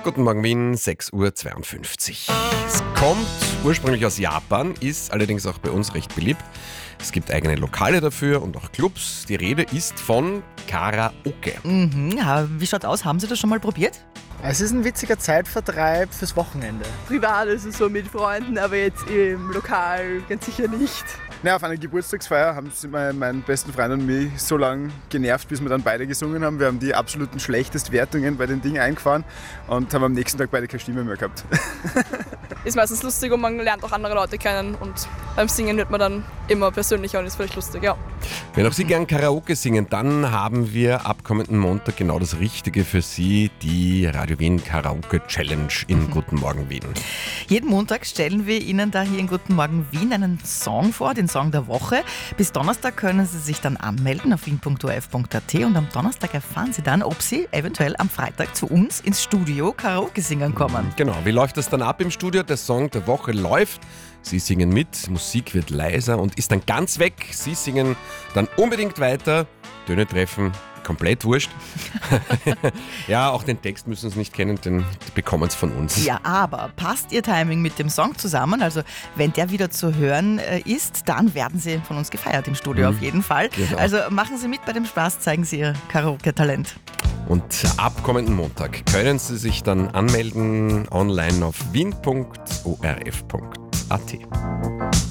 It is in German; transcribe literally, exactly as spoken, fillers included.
Guten Morgen Wien, sechs Uhr zweiundfünfzig. Es kommt ursprünglich aus Japan, ist allerdings auch bei uns recht beliebt. Es gibt eigene Lokale dafür und auch Clubs. Die Rede ist von Karaoke. Mhm, ja, wie schaut aus? Haben Sie das schon mal probiert? Es ist ein witziger Zeitvertreib fürs Wochenende. Privat ist es so mit Freunden, aber jetzt im Lokal ganz sicher nicht. Ja, auf einer Geburtstagsfeier haben sie mein, meinen besten Freund und mich so lange genervt, bis wir dann beide gesungen haben. Wir haben die absoluten Schlechtestwertungen bei den Dingen eingefahren und haben am nächsten Tag beide keine Stimme mehr gehabt. Ist meistens lustig und man lernt auch andere Leute kennen und beim Singen wird man dann immer persönlicher und ist vielleicht lustig, ja. Wenn auch Sie gern Karaoke singen, dann haben wir ab kommenden Montag genau das Richtige für Sie, die Radio Wien Karaoke Challenge in Guten Morgen Wien. Jeden Montag stellen wir Ihnen da hier in Guten Morgen Wien einen Song vor, den Song der Woche. Bis Donnerstag können Sie sich dann anmelden auf wien punkt o r f punkt a t und am Donnerstag erfahren Sie dann, ob Sie eventuell am Freitag zu uns ins Studio Karaoke singen kommen. Genau, wie läuft das dann ab im Studio? Der Song der Woche läuft. Sie singen mit, Musik wird leiser und ist dann ganz weg. Sie singen dann unbedingt weiter. Töne treffen, komplett wurscht. Ja, auch den Text müssen Sie nicht kennen, den bekommen Sie von uns. Ja, aber passt Ihr Timing mit dem Song zusammen? Also wenn der wieder zu hören äh, ist, dann werden Sie von uns gefeiert im Studio Mhm. auf jeden Fall. Genau. Also machen Sie mit bei dem Spaß, zeigen Sie Ihr Karaoke-Talent. Und ab kommenden Montag können Sie sich dann anmelden online auf wien punkt o r f punkt a t.